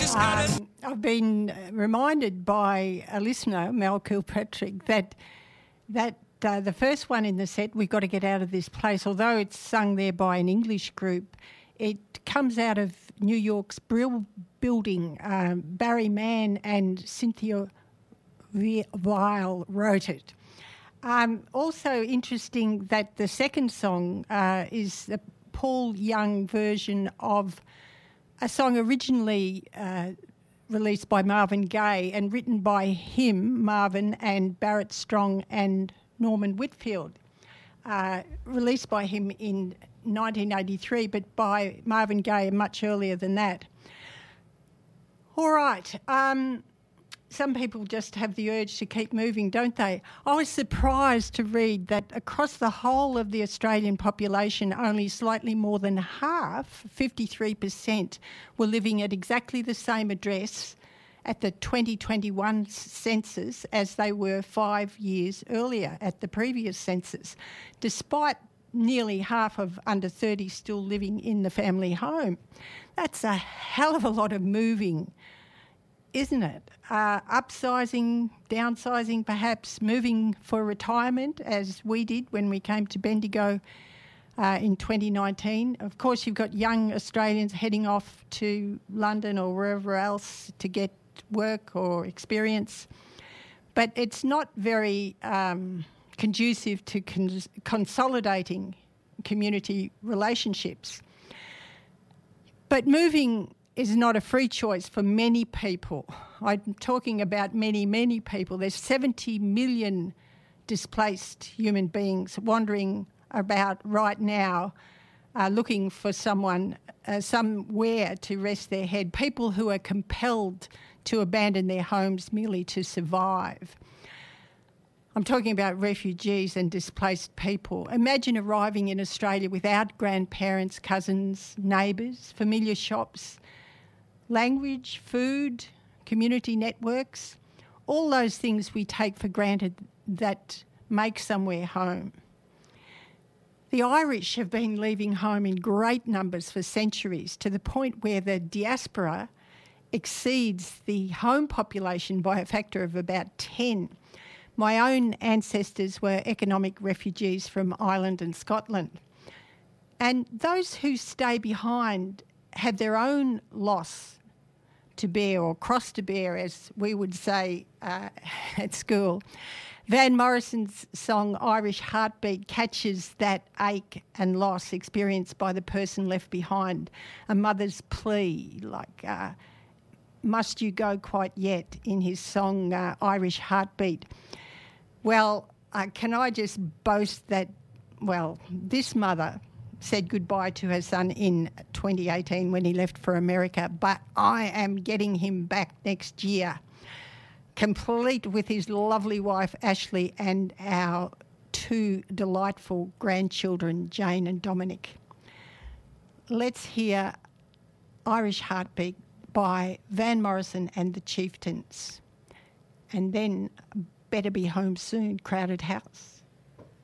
I've been reminded by a listener, Mel Kilpatrick, that the first one in the set, We've Got to Get Out of This Place, although it's sung there by an English group, it comes out of New York's Brill Building. Barry Mann and Cynthia Weil wrote it. Also interesting that the second song is the Paul Young version of a song originally released by Marvin Gaye and written by him, Marvin, and Barrett Strong and Norman Whitfield. Released by him in 1983, but by Marvin Gaye much earlier than that. All right. Some people just have the urge to keep moving, don't they? I was surprised to read that across the whole of the Australian population, only slightly more than half, 53%, were living at exactly the same address at the 2021 census as they were 5 years earlier at the previous census, despite nearly half of under 30 still living in the family home. That's a hell of a lot of moving, isn't it? Upsizing, downsizing, perhaps moving for retirement, as we did when we came to Bendigo in 2019. Of course, you've got young Australians heading off to London or wherever else to get work or experience. But it's not very conducive to consolidating community relationships. But moving is not a free choice for many people. I'm talking about many, many people. There's 70 million displaced human beings wandering about right now, looking for somewhere to rest their head. People who are compelled to abandon their homes merely to survive. I'm talking about refugees and displaced people. Imagine arriving in Australia without grandparents, cousins, neighbours, familiar shops, language, food, community networks, all those things we take for granted that make somewhere home. The Irish have been leaving home in great numbers for centuries, to the point where the diaspora exceeds the home population by a factor of about 10. My own ancestors were economic refugees from Ireland and Scotland. And those who stay behind have their own loss to bear, or cross to bear, as we would say at school. Van Morrison's song Irish Heartbeat captures that ache and loss experienced by the person left behind. A mother's plea, like, must you go quite yet, in his song Irish Heartbeat. Well, can I just boast that, this mother said goodbye to her son in 2018 when he left for America, but I am getting him back next year, complete with his lovely wife Ashley and our two delightful grandchildren, Jane and Dominic. Let's hear Irish Heartbeat by Van Morrison and the Chieftains. And then Better Be Home Soon, Crowded House.